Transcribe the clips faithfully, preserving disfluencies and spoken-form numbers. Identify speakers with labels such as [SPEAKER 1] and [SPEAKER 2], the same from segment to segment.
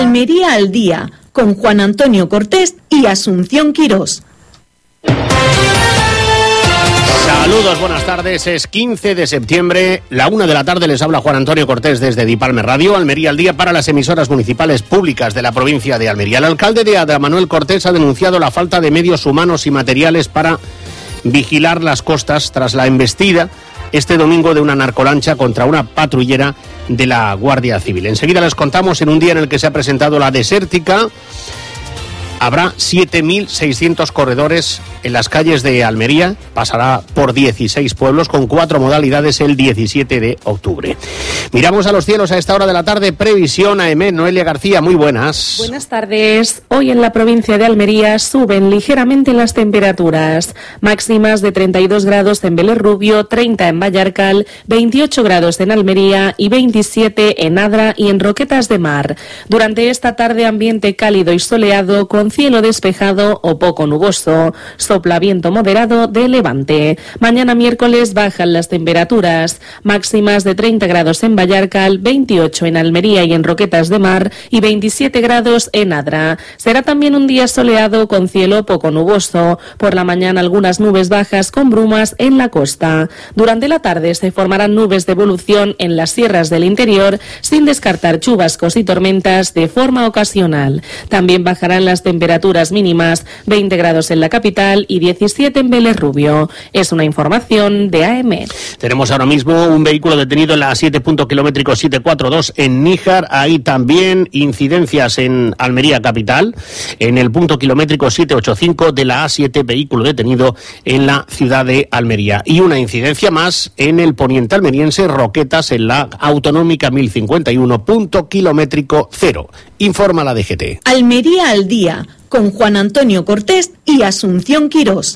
[SPEAKER 1] Almería al día, con Juan Antonio Cortés y Asunción Quirós.
[SPEAKER 2] Saludos, buenas tardes, es quince de septiembre, la una de la tarde, les habla Juan Antonio Cortés desde Dipalme Radio, Almería al día para las emisoras municipales públicas de la provincia de Almería. El alcalde de Adra, Manuel Cortés, ha denunciado la falta de medios humanos y materiales para vigilar las costas tras la embestida este domingo de una narcolancha contra una patrullera de la Guardia Civil. Enseguida les contamos, en un día en el que se ha presentado la Desértica, habrá siete mil seiscientos corredores en las calles de Almería. Pasará por dieciséis pueblos con cuatro modalidades el diecisiete de octubre. Miramos a los cielos a esta hora de la tarde. Previsión A M, Noelia García, muy buenas.
[SPEAKER 3] Buenas tardes. Hoy en la provincia de Almería suben ligeramente las temperaturas. Máximas de treinta y dos grados en Vélez Rubio, treinta en Vallarcal, veintiocho grados en Almería y veintisiete en Adra y en Roquetas de Mar. Durante esta tarde ambiente cálido y soleado con cielo despejado o poco nuboso. Sopla viento moderado de levante. Mañana miércoles bajan las temperaturas. Máximas de treinta grados en Vallarcal, veintiocho en Almería y en Roquetas de Mar y veintisiete grados en Adra. Será también un día soleado con cielo poco nuboso. Por la mañana algunas nubes bajas con brumas en la costa. Durante la tarde se formarán nubes de evolución en las sierras del interior, sin descartar chubascos y tormentas de forma ocasional. También bajarán las temperaturas temperaturas mínimas, veinte grados en la capital y diecisiete en Vélez Rubio. Es una información de A M.
[SPEAKER 2] Tenemos ahora mismo un vehículo detenido en la A siete punto kilométrico setecientos cuarenta y dos en Níjar. Hay también incidencias en Almería capital, en el punto kilométrico setecientos ochenta y cinco de la A siete, vehículo detenido en la ciudad de Almería. Y una incidencia más en el poniente almeriense, Roquetas, en la autonómica mil cincuenta y uno, punto kilométrico cero. Informa la D G T.
[SPEAKER 1] Almería al día, con Juan Antonio Cortés y Asunción Quirós.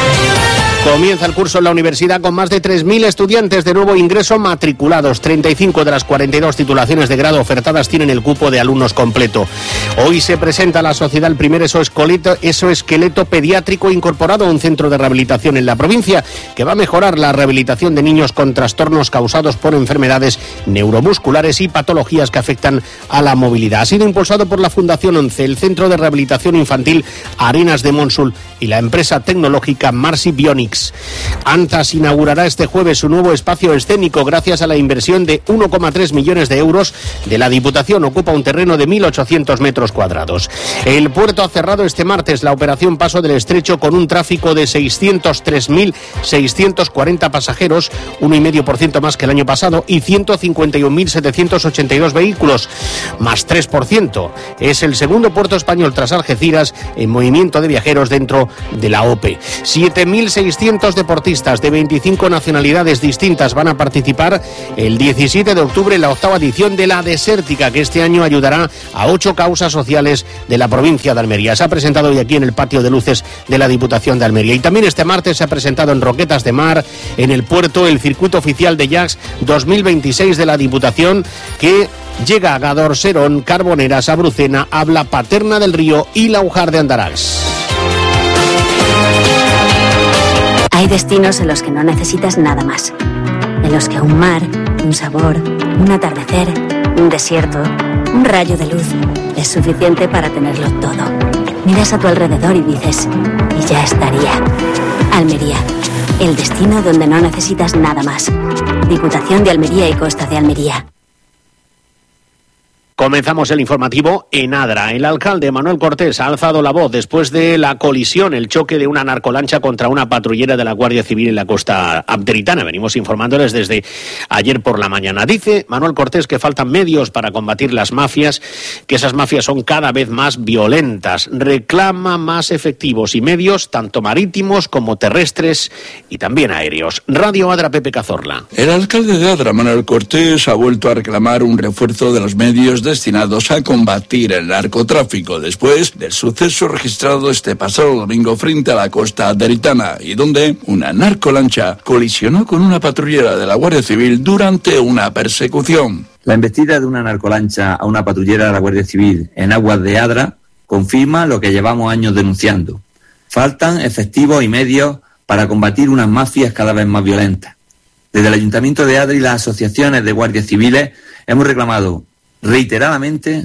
[SPEAKER 2] Comienza el curso en la universidad con más de tres mil estudiantes de nuevo ingreso matriculados. treinta y cinco de las cuarenta y dos titulaciones de grado ofertadas tienen el cupo de alumnos completo. Hoy se presenta a la sociedad el primer exoesqueleto, exoesqueleto pediátrico incorporado a un centro de rehabilitación en la provincia, que va a mejorar la rehabilitación de niños con trastornos causados por enfermedades neuromusculares y patologías que afectan a la movilidad. Ha sido impulsado por la Fundación ONCE, el Centro de Rehabilitación Infantil Arenas de Monsul y la empresa tecnológica Marsi Bionics. Antas inaugurará este jueves su nuevo espacio escénico gracias a la inversión de uno coma tres millones de euros de la Diputación. Ocupa un terreno de mil ochocientos metros cuadrados. El puerto ha cerrado este martes la operación Paso del Estrecho con un tráfico de seiscientos tres mil seiscientos cuarenta pasajeros, uno coma cinco por ciento más que el año pasado, y ciento cincuenta y un mil setecientos ochenta y dos vehículos, más tres por ciento. Es el segundo puerto español tras Algeciras en movimiento de viajeros dentro de la O P E. siete mil seiscientos deportistas de veinticinco nacionalidades distintas van a participar el diecisiete de octubre en la octava edición de la Desértica, que este año ayudará a ocho causas sociales de la provincia de Almería. Se ha presentado hoy aquí en el patio de luces de la Diputación de Almería. Y también este martes se ha presentado en Roquetas de Mar, en el puerto, el circuito oficial de Jacks dos mil veintiséis de la Diputación, que llega a Gador, Serón, Carboneras, Abrucena, Abla, Paterna del Río y Laujar de Andarax.
[SPEAKER 4] Hay destinos en los que no necesitas nada más. En los que un mar, un sabor, un atardecer, un desierto, un rayo de luz es suficiente para tenerlo todo. Miras a tu alrededor y dices, y ya estaría. Almería, el destino donde no necesitas nada más. Diputación de Almería y Costa de Almería.
[SPEAKER 2] Comenzamos el informativo en Adra. El alcalde Manuel Cortés ha alzado la voz después de la colisión, el choque de una narcolancha contra una patrullera de la Guardia Civil en la costa abderitana. Venimos informándoles desde ayer por la mañana. Dice Manuel Cortés que faltan medios para combatir las mafias, que esas mafias son cada vez más violentas. Reclama más efectivos y medios, tanto marítimos como terrestres y también aéreos. Radio Adra, Pepe Cazorla.
[SPEAKER 5] El alcalde de Adra, Manuel Cortés, ha vuelto a reclamar un refuerzo de los medios destinados a combatir el narcotráfico después del suceso registrado este pasado domingo frente a la costa adderitana y donde una narcolancha colisionó con una patrullera de la Guardia Civil durante una persecución.
[SPEAKER 6] La embestida de una narcolancha a una patrullera de la Guardia Civil en aguas de Adra confirma lo que llevamos años denunciando. Faltan efectivos y medios para combatir unas mafias cada vez más violentas. Desde el Ayuntamiento de Adra y las asociaciones de guardias civiles hemos reclamado reiteradamente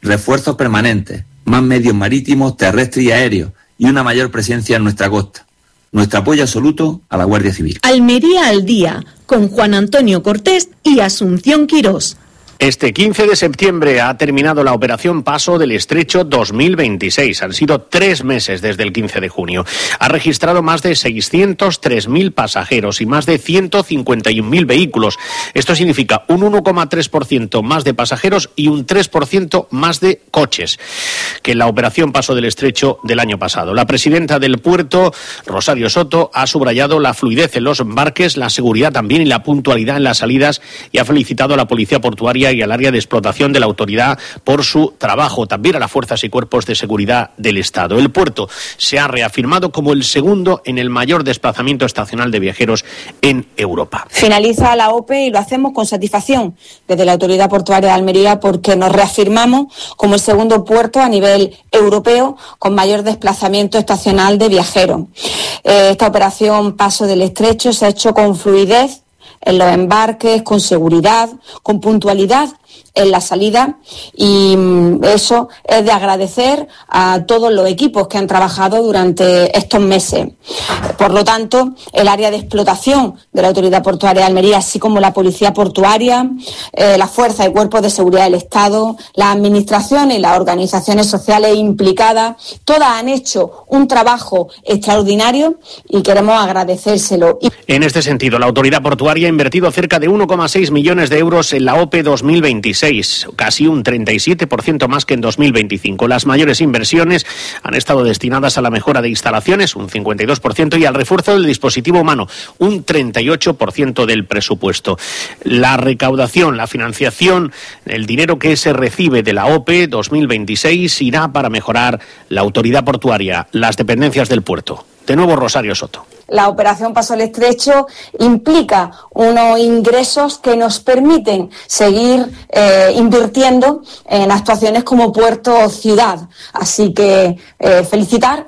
[SPEAKER 6] refuerzos permanentes, más medios marítimos, terrestres y aéreos y una mayor presencia en nuestra costa. Nuestro apoyo absoluto a la Guardia Civil.
[SPEAKER 1] Almería al día, con Juan Antonio Cortés y Asunción Quirós.
[SPEAKER 2] Este quince de septiembre ha terminado la operación Paso del Estrecho dos mil veintiséis. Han sido tres meses desde el quince de junio. Ha registrado más de seiscientos tres mil pasajeros y más de ciento cincuenta y un mil vehículos. Esto significa un uno coma tres por ciento más de pasajeros y un tres por ciento más de coches que en la operación Paso del Estrecho del año pasado. La presidenta del puerto, Rosario Soto, ha subrayado la fluidez en los embarques, la seguridad también y la puntualidad en las salidas y ha felicitado a la Policía Portuaria y al área de explotación de la autoridad por su trabajo, también a las fuerzas y cuerpos de seguridad del Estado. El puerto se ha reafirmado como el segundo en el mayor desplazamiento estacional de viajeros en Europa.
[SPEAKER 7] Finaliza la O P E y lo hacemos con satisfacción desde la Autoridad Portuaria de Almería porque nos reafirmamos como el segundo puerto a nivel europeo con mayor desplazamiento estacional de viajeros. Esta operación Paso del Estrecho se ha hecho con fluidez en los embarques, con seguridad, con puntualidad en la salida y eso es de agradecer a todos los equipos que han trabajado durante estos meses. Por lo tanto, el área de explotación de la Autoridad Portuaria de Almería, así como la Policía Portuaria, eh, las fuerzas y cuerpos de seguridad del Estado, las administraciones y las organizaciones sociales implicadas, todas han hecho un trabajo extraordinario y queremos agradecérselo.
[SPEAKER 2] En este sentido, la Autoridad Portuaria ha invertido cerca de uno coma seis millones de euros en la O P E dos mil veintiséis, casi un treinta y siete por ciento más que en dos mil veinticinco. Las mayores inversiones han estado destinadas a la mejora de instalaciones, un cincuenta y dos por ciento, y al refuerzo del dispositivo humano, un treinta y ocho por ciento del presupuesto. La recaudación, la financiación, el dinero que se recibe de la O P E dos mil veintiséis irá para mejorar la Autoridad Portuaria, las dependencias del puerto. De nuevo, Rosario Soto.
[SPEAKER 7] La operación Paso del Estrecho implica unos ingresos que nos permiten seguir eh, invirtiendo en actuaciones como puerto o ciudad. Así que eh, felicitar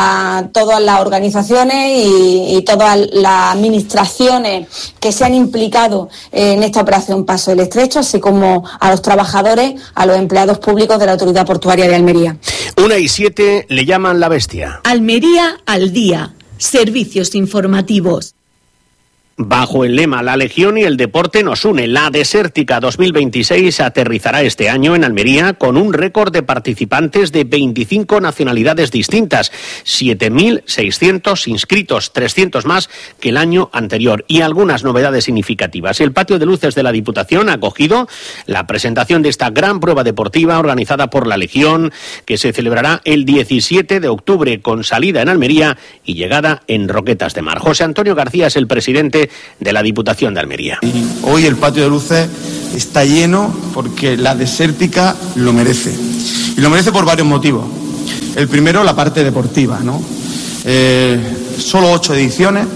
[SPEAKER 7] a todas las organizaciones y, y todas las administraciones que se han implicado en esta operación Paso del Estrecho, así como a los trabajadores, a los empleados públicos de la Autoridad Portuaria de Almería.
[SPEAKER 2] Una y siete le llaman la bestia.
[SPEAKER 1] Almería al día. Servicios informativos.
[SPEAKER 2] Bajo el lema La Legión y el Deporte nos une, la Desértica dos mil veintiséis aterrizará este año en Almería con un récord de participantes de veinticinco nacionalidades distintas, siete mil seiscientos inscritos, trescientos más que el año anterior y algunas novedades significativas. El patio de luces de la Diputación ha acogido la presentación de esta gran prueba deportiva organizada por la Legión, que se celebrará el diecisiete de octubre con salida en Almería y llegada en Roquetas de Mar. José Antonio García es el presidente de la Diputación de Almería.
[SPEAKER 8] Y hoy el patio de luces está lleno porque la Desértica lo merece. Y lo merece por varios motivos. El primero, la parte deportiva, ¿no? Eh, solo ocho ediciones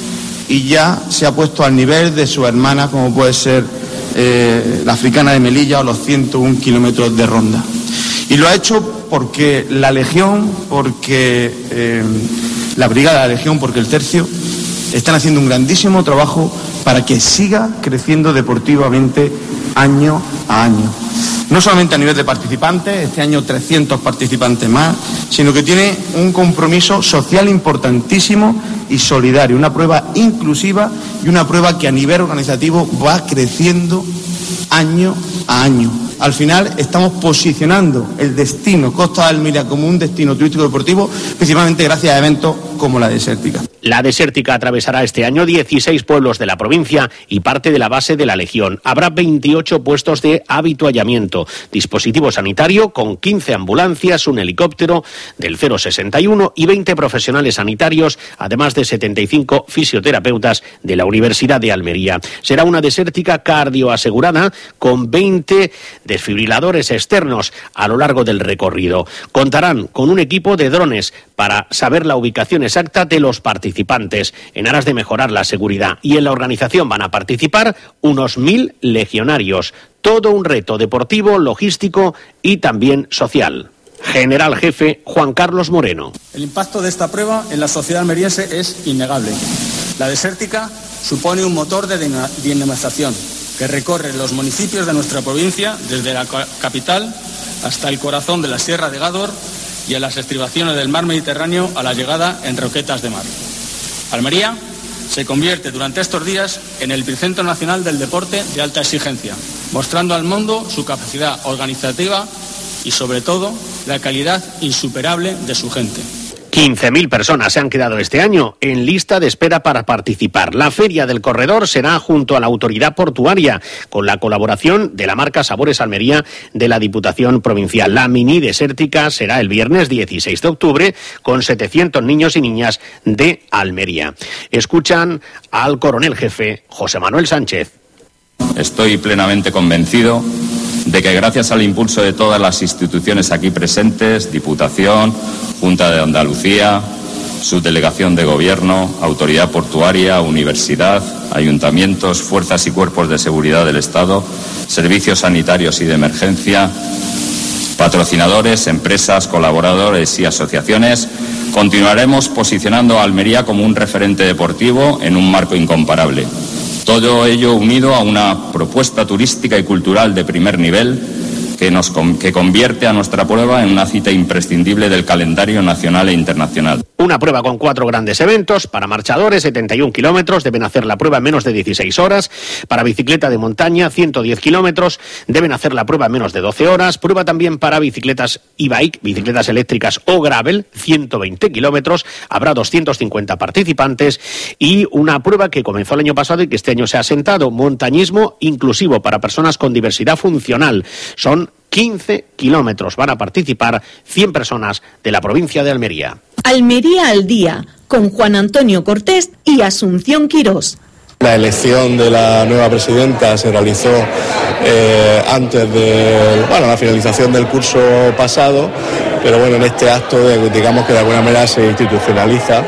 [SPEAKER 8] y ya se ha puesto al nivel de sus hermanas, como puede ser eh, la Africana de Melilla o los ciento uno kilómetros de Ronda. Y lo ha hecho porque la Legión, porque eh, la Brigada de la Legión, porque el Tercio están haciendo un grandísimo trabajo para que siga creciendo deportivamente año a año. No solamente a nivel de participantes, este año trescientos participantes más, sino que tiene un compromiso social importantísimo y solidario, una prueba inclusiva y una prueba que a nivel organizativo va creciendo año a año. Al final estamos posicionando el destino Costa de Almería como un destino turístico deportivo, principalmente gracias a eventos como la Desértica.
[SPEAKER 2] La Desértica atravesará este año dieciséis pueblos de la provincia y parte de la base de la Legión. Habrá veintiocho puestos de habituallamiento, dispositivo sanitario con quince ambulancias, un helicóptero del cero sesenta y uno y veinte profesionales sanitarios, además de setenta y cinco fisioterapeutas de la Universidad de Almería. Será una Desértica cardioasegurada con veinte desfibriladores externos a lo largo del recorrido. Contarán con un equipo de drones para saber la ubicación exacta de los participantes en aras de mejorar la seguridad. Y en la organización van a participar unos mil legionarios. Todo un reto deportivo, logístico y también social. General Jefe Juan Carlos Moreno.
[SPEAKER 9] El impacto de esta prueba en la sociedad almeriense es innegable. La Desértica supone un motor de dinamización que recorre los municipios de nuestra provincia, desde la capital hasta el corazón de la Sierra de Gádor y en las estribaciones del mar Mediterráneo a la llegada en Roquetas de Mar. Almería se convierte durante estos días en el epicentro nacional del deporte de alta exigencia, mostrando al mundo su capacidad organizativa y, sobre todo, la calidad insuperable de su gente.
[SPEAKER 2] quince mil personas se han quedado este año en lista de espera para participar. La Feria del Corredor será junto a la Autoridad Portuaria, con la colaboración de la marca Sabores Almería de la Diputación Provincial. La mini desértica será el viernes dieciséis de octubre con setecientos niños y niñas de Almería. Escuchan al coronel jefe José Manuel Sánchez.
[SPEAKER 10] Estoy plenamente convencido de que gracias al impulso de todas las instituciones aquí presentes, Diputación, Junta de Andalucía, Subdelegación de Gobierno, Autoridad Portuaria, Universidad, ayuntamientos, fuerzas y cuerpos de seguridad del Estado, servicios sanitarios y de emergencia, patrocinadores, empresas, colaboradores y asociaciones, continuaremos posicionando a Almería como un referente deportivo en un marco incomparable. Todo ello unido a una propuesta turística y cultural de primer nivel que, nos, que convierte a nuestra prueba en una cita imprescindible del calendario nacional e internacional.
[SPEAKER 2] Una prueba con cuatro grandes eventos. Para marchadores, setenta y un kilómetros, deben hacer la prueba en menos de dieciséis horas. Para bicicleta de montaña, ciento diez kilómetros, deben hacer la prueba en menos de doce horas. Prueba también para bicicletas e-bike, bicicletas eléctricas o gravel, ciento veinte kilómetros. Habrá doscientos cincuenta participantes. Y una prueba que comenzó el año pasado y que este año se ha asentado, montañismo inclusivo para personas con diversidad funcional. Son quince kilómetros. Van a participar cien personas de la provincia de Almería.
[SPEAKER 1] Almería al día, con Juan Antonio Cortés y Asunción Quirós.
[SPEAKER 11] La elección de la nueva presidenta se realizó eh, antes de bueno, la finalización del curso pasado, pero bueno, en este acto de, digamos que de alguna manera se institucionaliza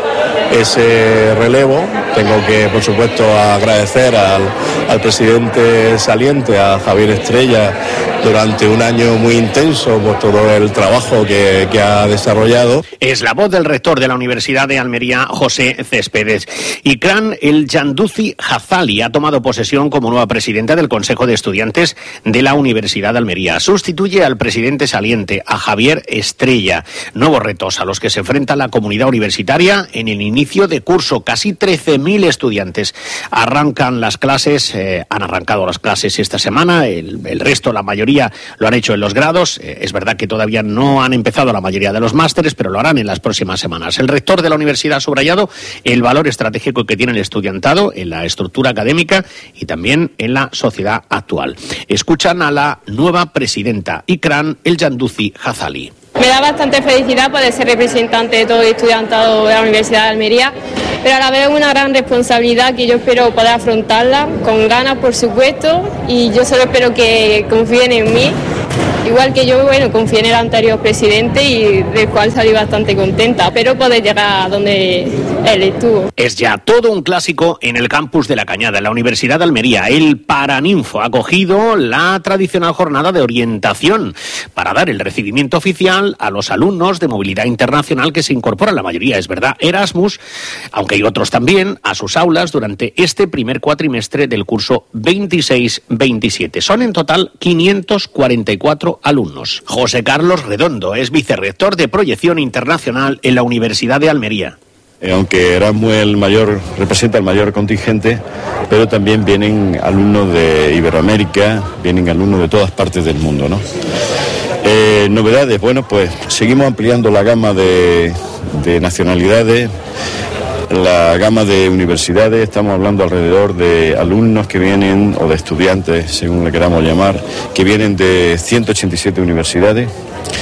[SPEAKER 11] ese relevo. Tengo que, por supuesto, agradecer al, al presidente saliente, a Javier Estrella, durante un año muy intenso por todo el trabajo que, que ha desarrollado.
[SPEAKER 2] Es la voz del rector de la Universidad de Almería, José Céspedes. Ikram El Janduzi Hazali ha tomado posesión como nueva presidenta del Consejo de Estudiantes de la Universidad de Almería. Sustituye al presidente saliente, a Javier Estrella. Nuevos retos a los que se enfrenta la comunidad universitaria en el inicio de curso. Casi trece mil estudiantes arrancan las clases, eh, han arrancado las clases esta semana. El, el resto, la mayoría, lo han hecho en los grados. Eh, es verdad que todavía no han empezado la mayoría de los másteres, pero lo harán en las próximas semanas. El rector de la universidad ha subrayado el valor estratégico que tiene el estudiantado en la estructura académica y también en la sociedad actual. Escuchan a la nueva presidenta, Ikram El Janduzi Hazali.
[SPEAKER 12] Me da bastante felicidad poder ser representante de todo el estudiantado de la Universidad de Almería, pero a la vez una gran responsabilidad que yo espero poder afrontarla con ganas, por supuesto, y yo solo espero que confíen en mí, igual que yo, bueno, confié en el anterior presidente y del cual salí bastante contenta. Espero poder llegar a donde él estuvo.
[SPEAKER 2] Es ya todo un clásico en el campus de La Cañada, en la Universidad de Almería. El Paraninfo ha acogido la tradicional jornada de orientación para dar el recibimiento oficial a los alumnos de movilidad internacional que se incorporan, la mayoría, es verdad, Erasmus, aunque hay otros también, a sus aulas durante este primer cuatrimestre del curso veintiséis veintisiete. Son en total quinientos cuarenta y cuatro alumnos. José Carlos Redondo es vicerrector de Proyección Internacional en la Universidad de Almería.
[SPEAKER 13] Aunque Erasmus el mayor, representa el mayor contingente, pero también vienen alumnos de Iberoamérica, vienen alumnos de todas partes del mundo, ¿no? Eh, novedades, bueno, pues seguimos ampliando la gama de, de nacionalidades, la gama de universidades. Estamos hablando alrededor de alumnos que vienen, o de estudiantes, según le queramos llamar, que vienen de ciento ochenta y siete universidades.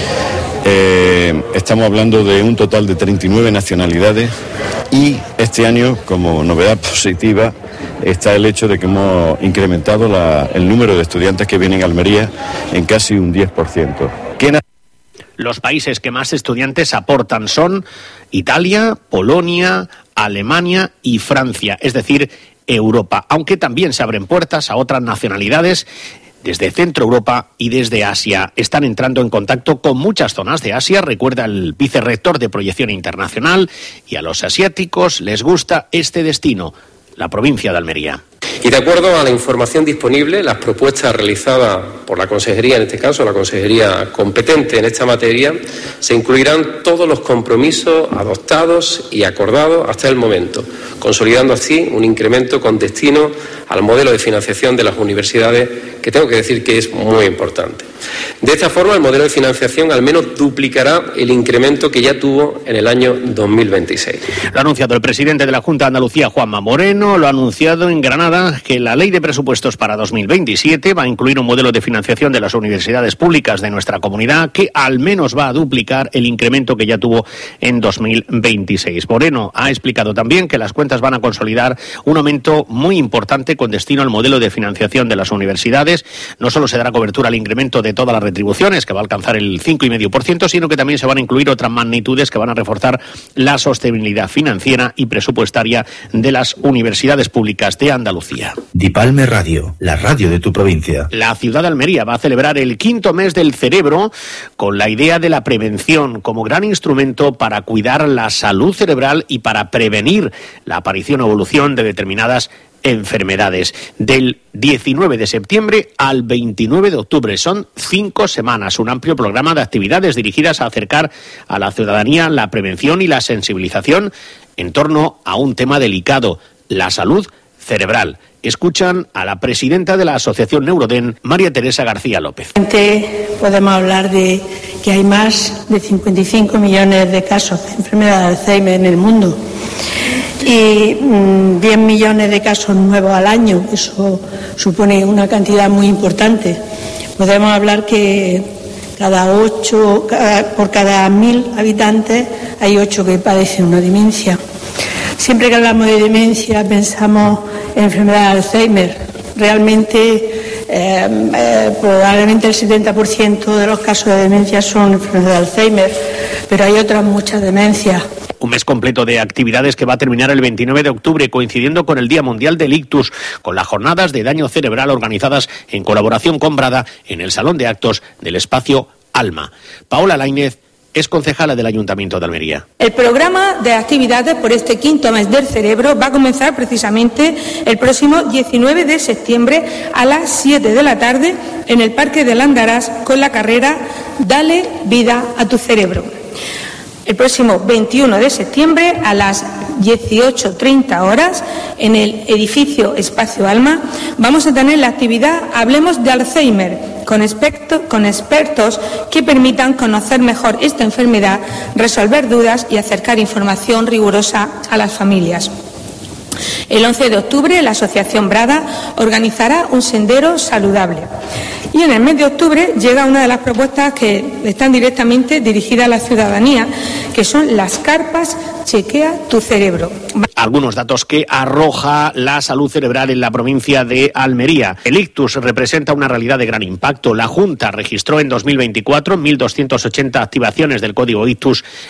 [SPEAKER 13] Eh, estamos hablando de un total de treinta y nueve nacionalidades y este año, como novedad positiva, está el hecho de que hemos incrementado la, el número de estudiantes que vienen a Almería en casi un diez por ciento. ¿Quién ha...
[SPEAKER 2] Los países que más estudiantes aportan son Italia, Polonia, Alemania y Francia, es decir, Europa, aunque también se abren puertas a otras nacionalidades desde Centro Europa y desde Asia. Están entrando en contacto con muchas zonas de Asia, recuerda el vicerrector de Proyección Internacional, y a los asiáticos les gusta este destino, la provincia de Almería.
[SPEAKER 14] Y de acuerdo a la información disponible, las propuestas realizadas por la Consejería, en este caso la Consejería competente en esta materia, se incluirán todos los compromisos adoptados y acordados hasta el momento, consolidando así un incremento con destino al modelo de financiación de las universidades, que tengo que decir que es muy importante. De esta forma, el modelo de financiación al menos duplicará el incremento que ya tuvo en el año dos mil veintiséis.
[SPEAKER 2] Lo ha anunciado el presidente de la Junta de Andalucía, Juanma Moreno, lo ha anunciado en Granada, que la Ley de Presupuestos para dos mil veintisiete va a incluir un modelo de financiación de las universidades públicas de nuestra comunidad que al menos va a duplicar el incremento que ya tuvo en dos mil veintiséis. Moreno ha explicado también que las cuentas van a consolidar un aumento muy importante con destino al modelo de financiación de las universidades. No solo se dará cobertura al incremento de todas las retribuciones, que va a alcanzar el cinco coma cinco por ciento, sino que también se van a incluir otras magnitudes que van a reforzar la sostenibilidad financiera y presupuestaria de las universidades públicas de Andalucía.
[SPEAKER 15] Dipalme Radio, la radio de tu provincia.
[SPEAKER 2] La ciudad de Almería va a celebrar el quinto mes del cerebro con la idea de la prevención como gran instrumento para cuidar la salud cerebral y para prevenir la aparición o evolución de determinadas enfermedades. Del diecinueve de septiembre al veintinueve de octubre. Son cinco semanas, un amplio programa de actividades dirigidas a acercar a la ciudadanía la prevención y la sensibilización en torno a un tema delicado, la salud cerebral. Escuchan a la presidenta de la Asociación Neuroden, María Teresa García López.
[SPEAKER 16] Podemos hablar de que hay más de cincuenta y cinco millones de casos de enfermedad de Alzheimer en el mundo y mmm, diez millones de casos nuevos al año. Eso supone una cantidad muy importante. Podemos hablar que cada ocho, cada, por cada mil habitantes hay ocho que padecen una demencia. Siempre que hablamos de demencia pensamos en enfermedad de Alzheimer. Realmente, eh, eh, probablemente el setenta por ciento de los casos de demencia son enfermedad de Alzheimer, pero hay otras muchas demencias.
[SPEAKER 2] Un mes completo de actividades que va a terminar el veintinueve de octubre, coincidiendo con el Día Mundial del Ictus, con las jornadas de daño cerebral organizadas en colaboración con Brada en el Salón de Actos del Espacio Alma. Paola Laínez es concejala del Ayuntamiento de Almería.
[SPEAKER 17] El programa de actividades por este quinto mes del cerebro va a comenzar precisamente el próximo diecinueve de septiembre a las siete de la tarde en el Parque de Landarás con la carrera Dale vida a tu cerebro. El próximo veintiuno de septiembre a las dieciocho treinta horas en el edificio Espacio Alma vamos a tener la actividad Hablemos de Alzheimer con, experto, con expertos que permitan conocer mejor esta enfermedad, resolver dudas y acercar información rigurosa a las familias. El once de octubre la Asociación Brada organizará un sendero saludable. Y en el mes de octubre llega una de las propuestas que están directamente dirigidas a la ciudadanía, que son las carpas Chequea tu cerebro.
[SPEAKER 2] Algunos datos que arroja la salud cerebral en la provincia de Almería. El ictus representa una realidad de gran impacto. La Junta registró en dos mil veinticuatro mil doscientas ochenta activaciones del código ictus